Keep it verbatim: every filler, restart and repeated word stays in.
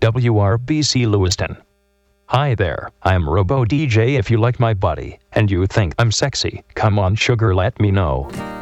W R B C Lewiston. Hi there, I'm Robo D J. If you like my body, and you think I'm sexy, come on sugar, let me know.